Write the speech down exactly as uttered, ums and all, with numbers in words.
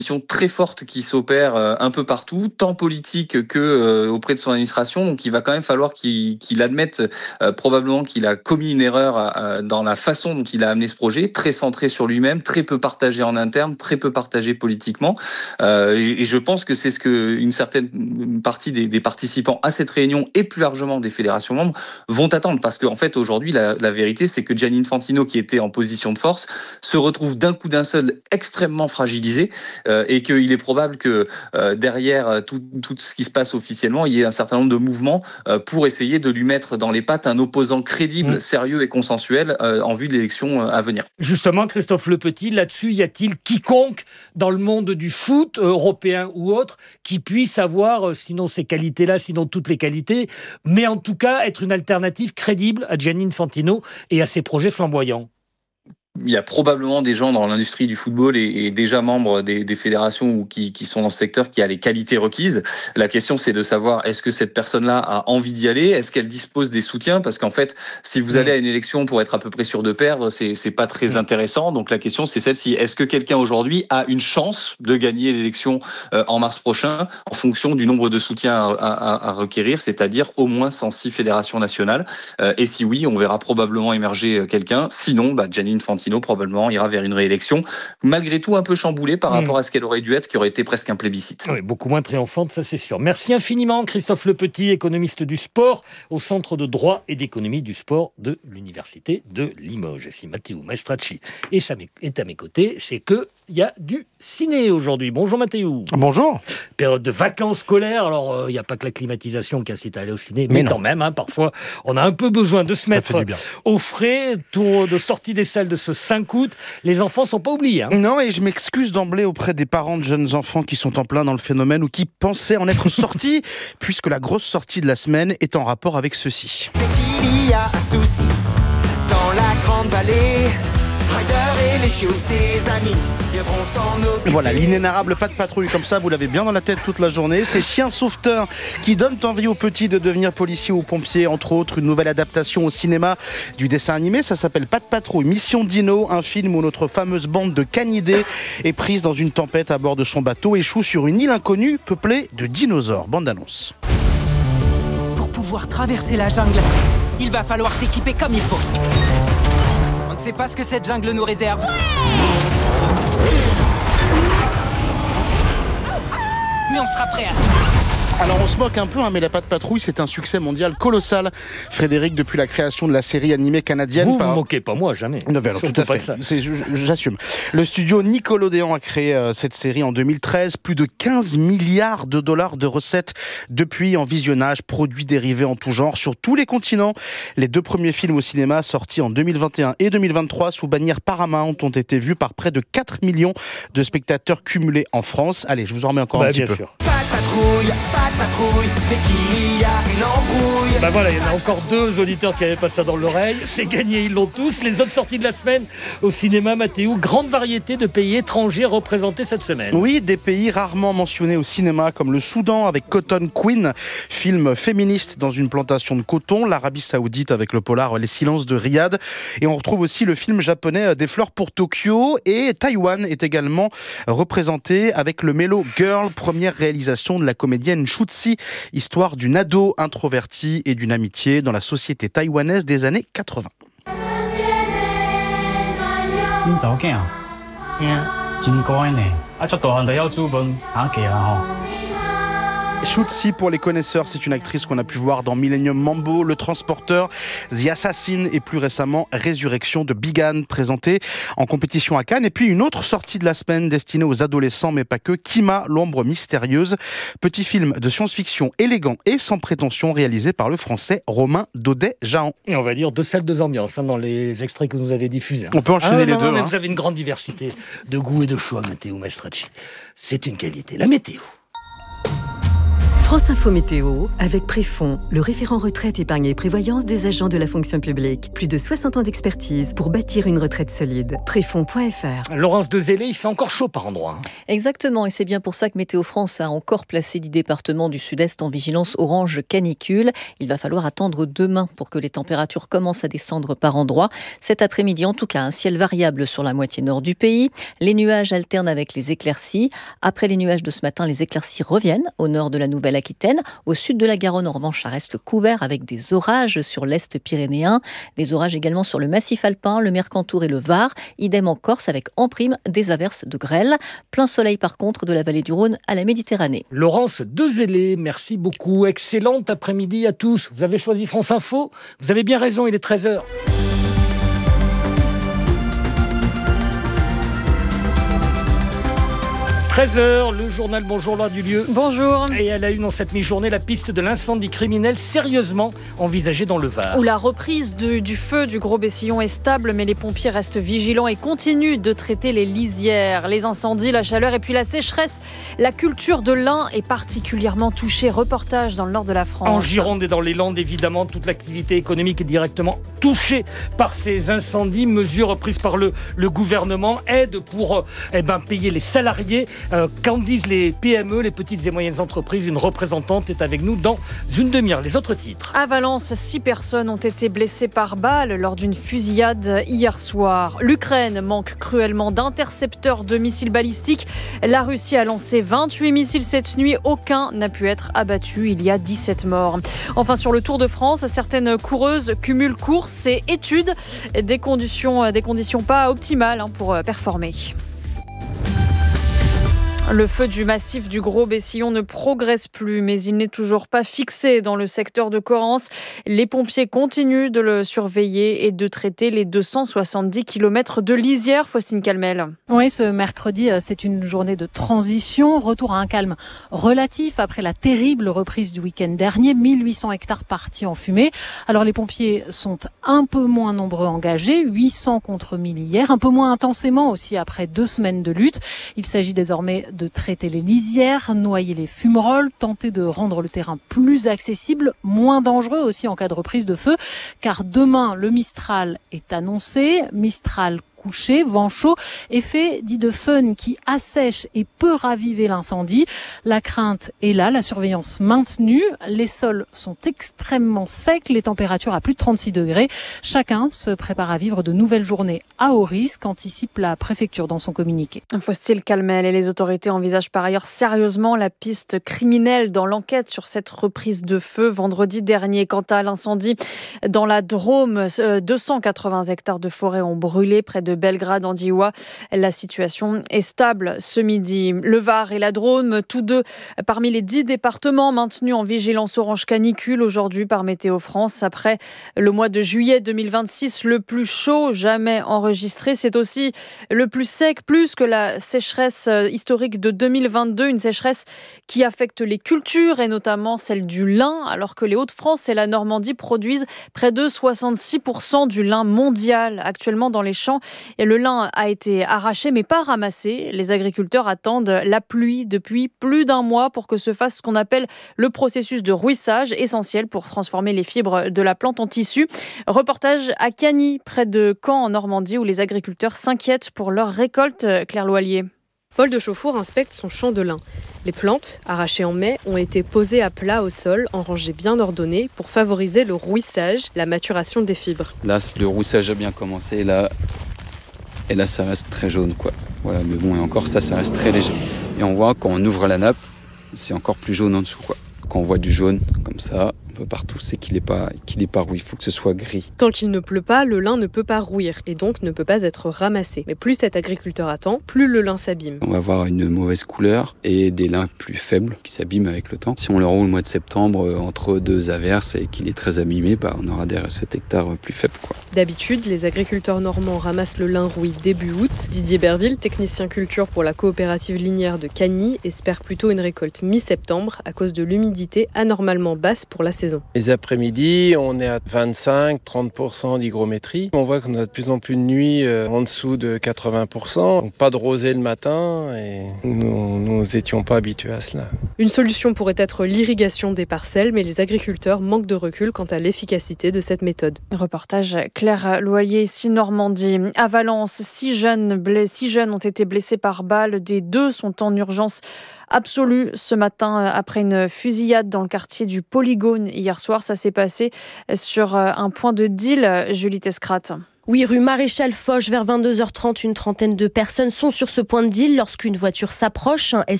très forte qui s'opère euh, un peu partout, tant politique que euh, auprès de son administration. Donc, il va quand même falloir qu'il, qu'il admette euh, probablement qu'il a commis une erreur euh, dans la façon dont il a amené ce projet, très centré sur lui-même, très peu partagé en interne, très peu partagé politiquement. Euh, et, et je pense que c'est ce que une certaine partie des, des participants à cette réunion et plus largement des fédérations membres vont attendre, parce qu'en fait aujourd'hui la, la vérité c'est que Gianni Infantino, qui était en position de force, se retrouve d'un coup d'un seul extrêmement fragilisé. Euh, et qu'il est probable que euh, derrière tout, tout ce qui se passe officiellement, il y ait un certain nombre de mouvements euh, pour essayer de lui mettre dans les pattes un opposant crédible, mmh. sérieux et consensuel euh, en vue de l'élection à venir. Justement, Christophe Lepetit, là-dessus, y a-t-il quiconque dans le monde du foot, européen ou autre, qui puisse avoir, sinon ces qualités-là, sinon toutes les qualités, mais en tout cas être une alternative crédible à Gianni Infantino et à ses projets flamboyants? Il y a probablement des gens dans l'industrie du football et, et déjà membres des, des fédérations ou qui, qui sont dans ce secteur qui a les qualités requises. La question, c'est de savoir, est-ce que cette personne-là a envie d'y aller? Est-ce qu'elle dispose des soutiens? Parce qu'en fait, si vous allez à une élection pour être à peu près sûr de perdre, c'est, c'est pas très intéressant. Donc la question, c'est celle-ci. Est-ce que quelqu'un aujourd'hui a une chance de gagner l'élection euh, en mars prochain en fonction du nombre de soutiens à, à, à requérir, c'est-à-dire au moins cent six fédérations nationales? euh, Et si oui, on verra probablement émerger quelqu'un. Sinon, bah, Gianni Infantino probablement ira vers une réélection, malgré tout un peu chamboulée par mmh. rapport à ce qu'elle aurait dû être, qui aurait été presque un plébiscite. Oui, beaucoup moins triomphante, ça c'est sûr. Merci infiniment Christophe Lepetit, économiste du sport au Centre de droit et d'économie du sport de l'Université de Limoges. Et si Matteo Maestracci est à mes côtés, c'est qu'il y a du ciné aujourd'hui. Bonjour Matteo. Bonjour. Période de vacances scolaires, alors il n'y a pas que la climatisation qui incite à aller au ciné, mais, mais quand même, hein, parfois on a un peu besoin de se mettre au frais. Tour de sortie des salles de ce cinq août, les enfants sont pas oubliés. Hein. Non, et je m'excuse d'emblée auprès des parents de jeunes enfants qui sont en plein dans le phénomène ou qui pensaient en être sortis, puisque la grosse sortie de la semaine est en rapport avec ceci. Dès qu'il y a un souci dans la grande vallée, Ryder et les chiots, ses amis, viendront s'en occuper. Voilà, l'inénarrable Pat' Patrouille, comme ça, vous l'avez bien dans la tête toute la journée. Ces chiens sauveteurs qui donnent envie aux petits de devenir policiers ou pompiers, entre autres. Une nouvelle adaptation au cinéma du dessin animé, ça s'appelle Pat' Patrouille, Mission Dino, un film où notre fameuse bande de canidés est prise dans une tempête à bord de son bateau, échoue sur une île inconnue peuplée de dinosaures. Bande annonce. Pour pouvoir traverser la jungle, il va falloir s'équiper comme il faut. On ne sait pas ce que cette jungle nous réserve. Mais on sera prêt à tout. Alors on se moque un peu, hein, mais la Pat' Patrouille, c'est un succès mondial colossal. Frédéric, depuis la création de la série animée canadienne... Vous par... vous moquez pas, moi, jamais. Non, alors, tout à fait, c'est, j'assume. Le studio Nickelodeon a créé euh, cette série en deux mille treize. Plus de quinze milliards de dollars de recettes depuis, en visionnage, produits dérivés en tout genre, sur tous les continents. Les deux premiers films au cinéma, sortis en deux mille vingt et un et deux mille vingt-trois, sous bannière Paramount, ont été vus par près de quatre millions de spectateurs cumulés en France. Allez, je vous en remets encore bah, un petit bien peu. Sûr. Pat' Patrouille, Pat' Patrouille, dès qu'il y a une embrouille. Bah voilà, il y en a encore deux auditeurs qui avaient pas ça dans l'oreille. C'est gagné, ils l'ont tous. Les autres sorties de la semaine au cinéma, Mathéo, grande variété de pays étrangers représentés cette semaine. Oui, des pays rarement mentionnés au cinéma, comme le Soudan avec Cotton Queen, film féministe dans une plantation de coton, l'Arabie Saoudite avec le polar Les Silences de Riyad, et on retrouve aussi le film japonais Des fleurs pour Tokyo, et Taïwan est également représenté avec le Mellow Girl, première réalisation de la comédienne Shutsi, histoire d'une ado introvertie et d'une amitié dans la société taïwanaise des années quatre-vingts. Shutsi, pour les connaisseurs, c'est une actrice qu'on a pu voir dans Millennium Mambo, Le Transporteur, The Assassin et plus récemment Résurrection de Bigan, présentée en compétition à Cannes. Et puis une autre sortie de la semaine destinée aux adolescents, mais pas que, Kima, l'ombre mystérieuse, petit film de science-fiction élégant et sans prétention réalisé par le français Romain Daudet-Jahan. Et on va dire deux salles, deux ambiances hein, dans les extraits que vous nous avez diffusés. Hein. On peut enchaîner ah, les non, deux. Non, mais hein. vous avez une grande diversité de goût et de choix, Matteo Maestracci. C'est une qualité. La météo. France Info Météo, avec Préfond, le référent retraite, épargne et prévoyance des agents de la fonction publique. Plus de soixante ans d'expertise pour bâtir une retraite solide. Préfond point F R. Laurence Dezélé, il fait encore chaud par endroits. Exactement, et c'est bien pour ça que Météo France a encore placé dix départements du sud-est en vigilance orange canicule. Il va falloir attendre demain pour que les températures commencent à descendre par endroits. Cet après-midi, en tout cas, un ciel variable sur la moitié nord du pays. Les nuages alternent avec les éclaircies. Après les nuages de ce matin, les éclaircies reviennent au nord de la Nouvelle-Aquitaine. Au sud de la Garonne, en revanche, ça reste couvert avec des orages sur l'est pyrénéen. Des orages également sur le massif alpin, le Mercantour et le Var. Idem en Corse avec en prime des averses de grêle. Plein soleil par contre de la vallée du Rhône à la Méditerranée. Laurence Dezélé, merci beaucoup. Excellent après-midi à tous. Vous avez choisi France Info. Vous avez bien raison, il est treize heures. treize heures, le journal Bonjour Laure Dulieu. Bonjour. Et elle a eu dans cette mi-journée la piste de l'incendie criminel sérieusement envisagé dans le Var. Où la reprise de, du feu du Gros Bessillon est stable, mais les pompiers restent vigilants et continuent de traiter les lisières. Les incendies, la chaleur et puis la sécheresse. La culture de lin est particulièrement touchée. Reportage dans le nord de la France. En Gironde et dans les Landes, évidemment, toute l'activité économique est directement touchée par ces incendies. Mesures prises par le, le gouvernement, aide pour euh, eh ben, payer les salariés. Euh, qu'en disent les P M E, les petites et moyennes entreprises? Une représentante est avec nous dans une demi-heure. Les autres titres. À Valence, six personnes ont été blessées par balle lors d'une fusillade hier soir. L'Ukraine manque cruellement d'intercepteurs de missiles balistiques. La Russie a lancé vingt-huit missiles cette nuit. Aucun n'a pu être abattu. Il y a dix-sept morts. Enfin, sur le Tour de France, certaines coureuses cumulent courses et études. Des conditions, des conditions pas optimales hein, pour performer. Le feu du massif du Gros Bessillon ne progresse plus, mais il n'est toujours pas fixé dans le secteur de Corrence. Les pompiers continuent de le surveiller et de traiter les deux cent soixante-dix kilomètres de lisière. Faustine Calmel. Oui, ce mercredi, c'est une journée de transition. Retour à un calme relatif après la terrible reprise du week-end dernier. mille huit cents hectares partis en fumée. Alors les pompiers sont un peu moins nombreux engagés, huit cents contre mille hier. Un peu moins intensément aussi après deux semaines de lutte. Il s'agit désormais de de traiter les lisières, noyer les fumerolles, tenter de rendre le terrain plus accessible, moins dangereux aussi en cas de reprise de feu, car demain, le Mistral est annoncé. Mistral couché, vent chaud, effet dit de fun qui assèche et peut raviver l'incendie. La crainte est là, la surveillance maintenue. Les sols sont extrêmement secs, les températures à plus de trente-six degrés. Chacun se prépare à vivre de nouvelles journées à haut risque, anticipe la préfecture dans son communiqué. Faustine Calmel et les autorités envisagent par ailleurs sérieusement la piste criminelle dans l'enquête sur cette reprise de feu vendredi dernier. Quant à l'incendie dans la Drôme, deux cent quatre-vingts hectares de forêt ont brûlé près de Belgrade en Diois. La situation est stable ce midi. Le Var et la Drôme, tous deux parmi les dix départements maintenus en vigilance orange canicule aujourd'hui par Météo France. Après le mois de juillet deux mille vingt-six, le plus chaud jamais enregistré. C'est aussi le plus sec, plus que la sécheresse historique de deux mille vingt-deux. Une sécheresse qui affecte les cultures et notamment celle du lin, alors que les Hauts-de-France et la Normandie produisent près de soixante-six pour cent du lin mondial actuellement dans les champs. Et le lin a été arraché mais pas ramassé. Les agriculteurs attendent la pluie depuis plus d'un mois pour que se fasse ce qu'on appelle le processus de rouissage, essentiel pour transformer les fibres de la plante en tissu. Reportage à Cagny, près de Caen en Normandie, où les agriculteurs s'inquiètent pour leur récolte. Claire Loilier. Paul de Chauffour inspecte son champ de lin. Les plantes, arrachées en mai, ont été posées à plat au sol, en rangées bien ordonnées, pour favoriser le rouissage, la maturation des fibres. Là, le rouissage a bien commencé, là, et là, ça reste très jaune, quoi. Voilà, mais bon, et encore, ça, ça reste très léger. Et on voit, quand on ouvre la nappe, c'est encore plus jaune en dessous, quoi. Quand on voit du jaune, comme ça, un peu partout, c'est qu'il n'est pas, qu'il est pas rouillé, il faut que ce soit gris. Tant qu'il ne pleut pas, le lin ne peut pas rouillir et donc ne peut pas être ramassé. Mais plus cet agriculteur attend, plus le lin s'abîme. On va avoir une mauvaise couleur et des lins plus faibles qui s'abîment avec le temps. Si on le roule au mois de septembre, euh, entre deux averses et qu'il est très abîmé, bah, on aura des récoltes hectares plus faibles, quoi. D'habitude, les agriculteurs normands ramassent le lin rouillé début août. Didier Berville, technicien culture pour la coopérative linière de Cagny, espère plutôt une récolte mi-septembre à cause de l'humidité anormalement basse pour la saison. Les après-midi, on est à vingt-cinq à trente pour cent d'hygrométrie. On voit qu'on a de plus en plus de nuits euh, en dessous de quatre-vingts pour cent. Donc pas de rosée le matin et nous, nous nous étions pas habitués à cela. Une solution pourrait être l'irrigation des parcelles, mais les agriculteurs manquent de recul quant à l'efficacité de cette méthode. Reportage Claire Loyer, ici Normandie. À Valence, six jeunes, bless... six jeunes ont été blessés par balle. Des deux sont en urgence absolue ce matin après une fusillade dans le quartier du Polygone hier soir. Ça s'est passé sur un point de deal, Julie Tescrate. Oui, rue Maréchal Foch, vers vingt-deux heures trente, une trentaine de personnes sont sur ce point de deal lorsqu'une voiture s'approche. Un S